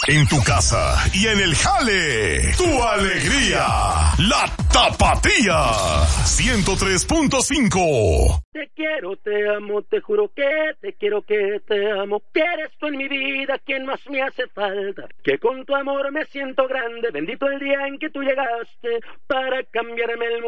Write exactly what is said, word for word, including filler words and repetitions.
En tu casa y en el jale. Tu alegría. La Tapatía. ciento tres punto cinco. Te quiero, te amo, te juro que te quiero, que te amo. Que eres tú en mi vida quien más me hace falta. Que con tu amor me siento grande. Bendito el día en que tú llegaste para cambiarme el mundo.